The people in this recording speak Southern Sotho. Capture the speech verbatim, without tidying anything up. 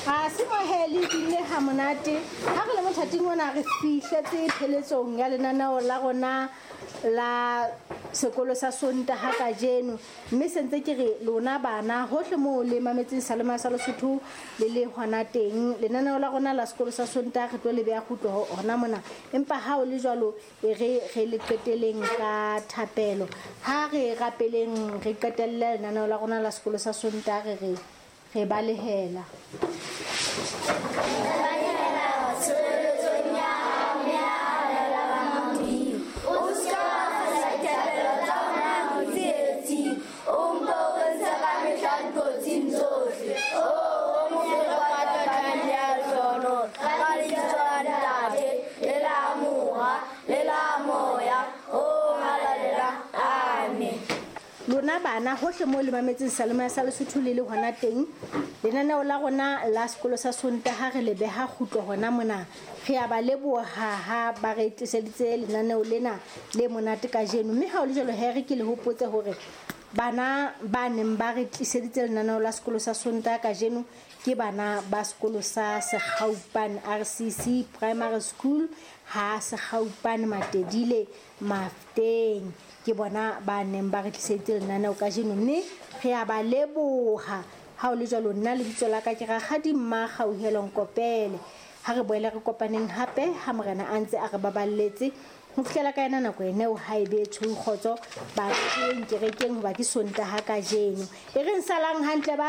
a se mohele dile ha monate ha re le mothating ona re fihletse pheletsong ya lenaneo la rona la sekolo sa Sontaha ka jeno mme sentse ke re lona bana hohle mo le mametseng Salema sa Lesotho le le hona teng lenaneo la rona la sekolo sa Sontaha re tlo le beya khutlo hona mona empa ha o le jwalo e re re le qeteleng ka thapelo ha re rapeleng re qetelle lenaneo la rona la sekolo sa Sontaha re re re balehela lona bana hohle mo le mametseng Salema sa Lesotho le le hona teng lenaneo la rona la sekolo sa Sontaha re le beha khutlo hona mona re a ba leboha ha ba re tliseditse lenaneo lena le monate ka jeno mme ha o le jalo he re ke le hopotse hore bana ba neng ba re tliseditse lenaneo la sekolo sa Sontaha ka jeno ke bana ba sekolo sa Sekgaupane R C C Primary School ha Sekgaupane Matedile Mafteng ke bona ba neng ba re tliseditse lenaneo ka jeno mme re a ba leboha ha o le jalo nna le bitso la ka ke ra Khadi Mmagauhelong Kopele ha re boela re kopaneng hape ha morena a ntse a re baballetse ho fihlela ka yena nako ene o haebe tsho khotso ba ke kerekeng ba ke Sontaha ka jeno e re nsalang hantle ba